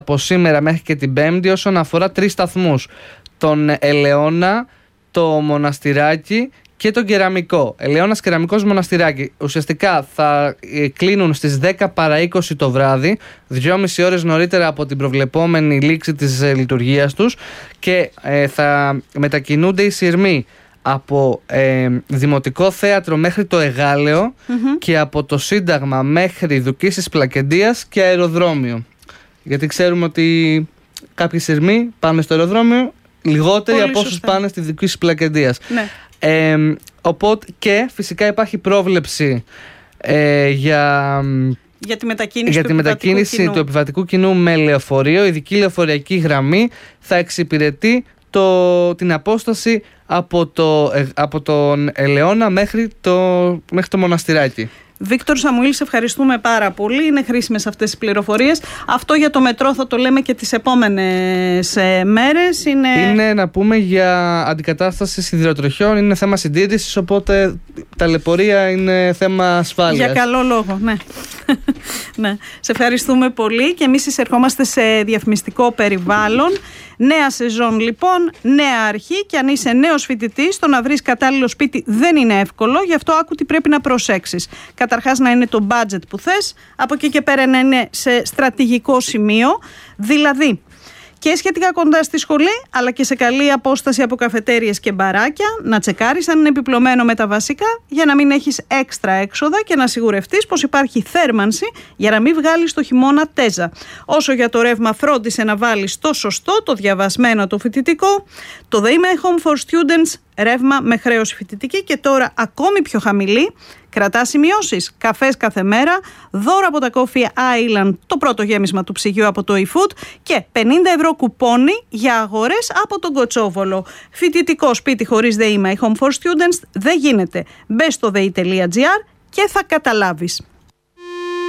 από σήμερα μέχρι και την Πέμπτη όσον αφορά 3 σταθμούς. Τον Ελαιώνα, το Μοναστηράκι και τον Κεραμικό. Ελαιώνας, Κεραμικός, Μοναστηράκι. Ουσιαστικά θα κλείνουν στις 10 παρά 20 το βράδυ, 2,5 ώρες νωρίτερα από την προβλεπόμενη λήξη της λειτουργίας τους, και θα μετακινούνται οι σειρμοί από Δημοτικό Θέατρο μέχρι το Εγάλεο και από το Σύνταγμα μέχρι Δουκίσης Πλακεντίας και αεροδρόμιο. Γιατί ξέρουμε ότι κάποιοι σειρμοί πάνε στο αεροδρόμιο, λιγότεροι από όσους πάνε στη Δουκίσης Πλακεντίας. Ναι. Οπότε και φυσικά υπάρχει πρόβλεψη για τη μετακίνηση του επιβατικού κοινού με λεωφορείο. Η ειδική λεωφοριακή γραμμή θα εξυπηρετεί την απόσταση από τον Ελαιώνα μέχρι το Μοναστηράκι. Βίκτορ Σαμουήλ, σε ευχαριστούμε πάρα πολύ. Είναι χρήσιμες αυτές τις πληροφορίες. Αυτό για το μετρό θα το λέμε και τις επόμενες μέρες. Είναι να πούμε για αντικατάσταση σιδηροτροχιών. Είναι θέμα συντήρησης, οπότε ταλαιπωρία είναι θέμα ασφάλειας. Για καλό λόγο, ναι. Ναι. Σε ευχαριστούμε πολύ και εμείς εισερχόμαστε σε διαφημιστικό περιβάλλον. Νέα σεζόν λοιπόν, νέα αρχή, και αν είσαι νέος φοιτητής, το να βρεις κατάλληλο σπίτι δεν είναι εύκολο, γι' αυτό άκου τι πρέπει να προσέξεις. Καταρχάς να είναι το budget που θες, από εκεί και πέρα να είναι σε στρατηγικό σημείο, δηλαδή και σχετικά κοντά στη σχολή, αλλά και σε καλή απόσταση από καφετέριες και μπαράκια, να τσεκάρεις αν είναι επιπλωμένο με τα βασικά για να μην έχεις έξτρα έξοδα και να σιγουρευτείς πως υπάρχει θέρμανση για να μην βγάλεις το χειμώνα τέζα. Όσο για το ρεύμα, φρόντισε να βάλεις το σωστό, το διαβασμένο, το φοιτητικό. Το The Home for Students, ρεύμα με χρέωση φοιτητική, και τώρα ακόμη πιο χαμηλή. Κρατά σημειώσεις, καφές κάθε μέρα, δώρο από τα Coffee Island, το πρώτο γέμισμα του ψυγείου από το eFood, και 50 ευρώ κουπόνι για αγορές από τον Κοτσόβολο. Φοιτητικό σπίτι χωρίς ΔΕΗ My Home for Students δεν γίνεται. Μπες στο dei.gr και θα καταλάβεις.